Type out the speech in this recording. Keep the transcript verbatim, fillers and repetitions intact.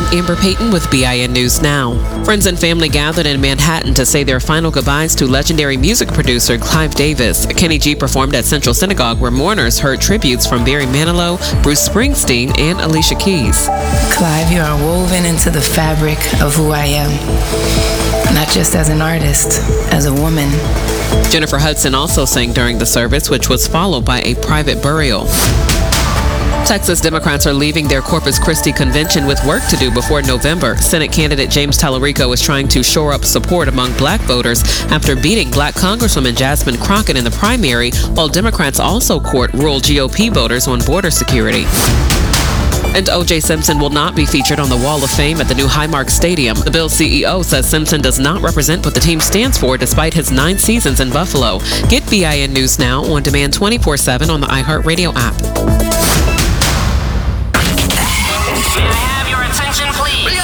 Amber Payton with B I N News Now. Friends and family gathered in Manhattan to say their final goodbyes to legendary music producer Clive Davis. Kenny G performed at Central Synagogue, where mourners heard tributes from Barry Manilow, Bruce Springsteen, and Alicia Keys. Clive, you are woven into the fabric of who I am, not just as an artist, as a woman. Jennifer Hudson also sang during the service, which was followed by a private burial. Texas Democrats are leaving their Corpus Christi convention with work to do before November. Senate candidate James Tallarico is trying to shore up support among black voters after beating black Congresswoman Jasmine Crockett in the primary, while Democrats also court rural G O P voters on border security. And O J Simpson will not be featured on the Wall of Fame at the new Highmark Stadium. The Bills C E O says Simpson does not represent what the team stands for despite his nine seasons in Buffalo. Get B I N News Now on demand twenty-four seven on the iHeartRadio app.